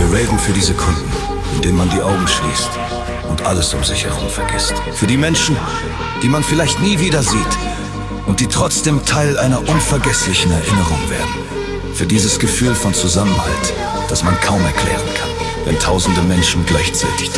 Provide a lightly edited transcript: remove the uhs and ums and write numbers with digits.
Raven für die Sekunden, in denen man die Augen schließt und alles um sich herum vergisst. Für die Menschen, die man vielleicht nie wieder sieht und die trotzdem Teil einer unvergesslichen Erinnerung werden. Für dieses Gefühl von Zusammenhalt, das man kaum erklären kann, wenn tausende Menschen gleichzeitig